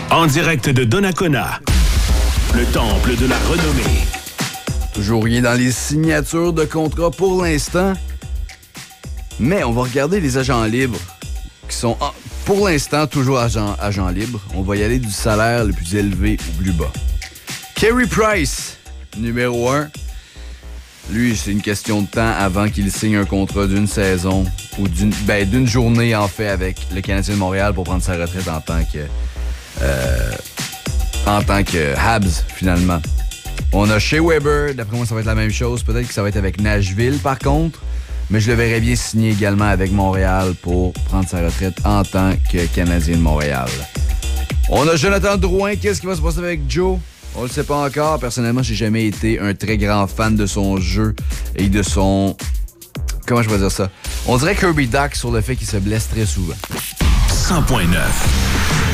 En direct de Donnacona, le temple de la renommée. Toujours rien dans les signatures de contrat pour l'instant. Mais on va regarder les agents libres qui sont, pour l'instant, toujours agents libres. On va y aller du salaire le plus élevé au plus bas. Carey Price, numéro 1. Lui, c'est une question de temps avant qu'il signe un contrat d'une saison ou d'une journée, en fait, avec le Canadien de Montréal pour prendre sa retraite en tant que Habs, finalement. On a Shea Weber. D'après moi, ça va être la même chose. Peut-être que ça va être avec Nashville, par contre. Mais je le verrais bien signer également avec Montréal pour prendre sa retraite en tant que Canadien de Montréal. On a Jonathan Drouin. Qu'est-ce qui va se passer avec Joe? On le sait pas encore. Personnellement, j'ai jamais été un très grand fan de son jeu et de son... Comment je vais dire ça? On dirait Kirby Dach sur le fait qu'il se blesse très souvent. 100.9